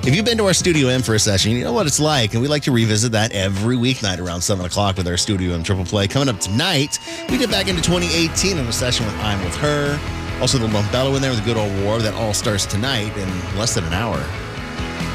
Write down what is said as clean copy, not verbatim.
If you've been to our Studio M for a session, you know what it's like. And we like to revisit that every weeknight around 7 o'clock with our Studio M Triple Play. Coming up tonight, we get back into 2018 on a session with I'm With Her. Also, the Lumbello in there with the good old war. That all starts tonight in less than an hour.